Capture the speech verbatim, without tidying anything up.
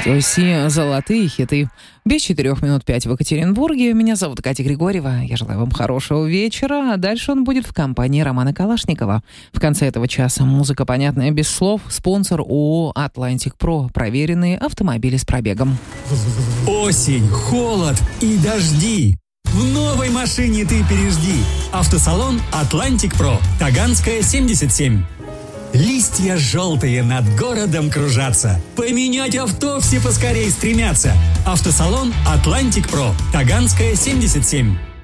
Радио Си, золотые хиты. Без четырех минут пять в Екатеринбурге. Меня зовут Катя Григорьева. Я желаю вам хорошего вечера. А дальше он будет в компании Романа Калашникова. В конце этого часа музыка, понятная без слов. Спонсор ООО «Атлантик Про». Проверенные автомобили с пробегом. Осень, холод и дожди. В новой машине ты пережди. Автосалон «Атлантик Про». Таганская, семьдесят семь. Листья желтые над городом кружатся. Поменять авто все поскорей стремятся. Автосалон «Атлантик Про». Таганская, семьдесят семь.